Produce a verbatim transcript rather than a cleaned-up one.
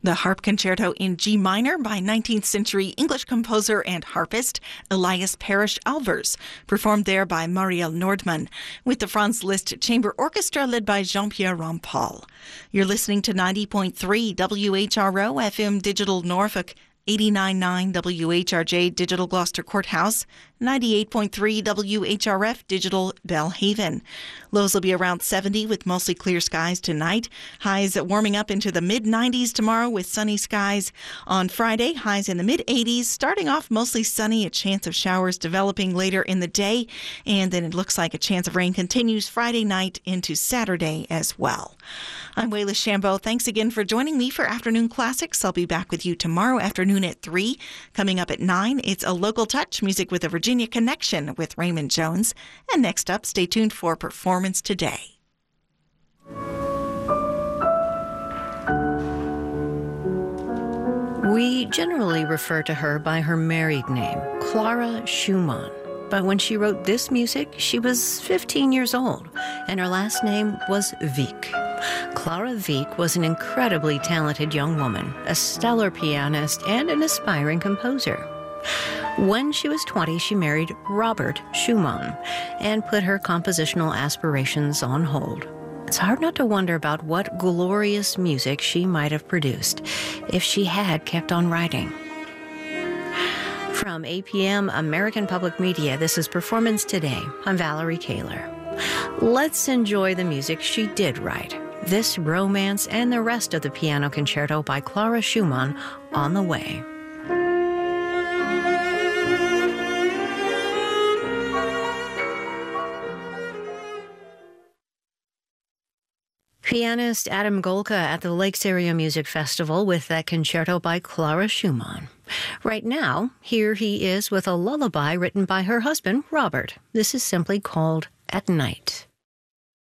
The Harp Concerto in G minor by nineteenth century English composer and harpist Elias Parrish Alvers, performed there by Marielle Nordman, with the Franz Liszt Chamber Orchestra led by Jean-Pierre Rampal. You're listening to ninety point three W H R O F M Digital Norfolk, eighty-nine point nine W H R J Digital Gloucester Courthouse, ninety-eight point three W H R F Digital Belhaven. Lows will be around seventy with mostly clear skies tonight. Highs warming up into the mid nineties tomorrow with sunny skies. On Friday, highs in the mid eighties, starting off mostly sunny, a chance of showers developing later in the day, and then it looks like a chance of rain continues Friday night into Saturday as well. I'm Wayla Shambo. Thanks again for joining me for Afternoon Classics. I'll be back with you tomorrow afternoon at three. Coming up at nine, it's A Local Touch, music with a Virginia connection with Raymond Jones. And next up, stay tuned for Performance Today. We generally refer to her by her married name, Clara Schumann. But when she wrote this music, she was fifteen years old, and her last name was Wieck. Clara Wieck was an incredibly talented young woman, a stellar pianist, and an aspiring composer. When she was twenty, she married Robert Schumann and put her compositional aspirations on hold. It's hard not to wonder about what glorious music she might have produced if she had kept on writing. From A P M American Public Media, this is Performance Today. I'm Valerie Kaler. Let's enjoy the music she did write. This Romance and the rest of the Piano Concerto by Clara Schumann on the way. Pianist Adam Golka at the Lakes Area Music Festival with that concerto by Clara Schumann. Right now, here he is with a lullaby written by her husband, Robert. This is simply called At Night.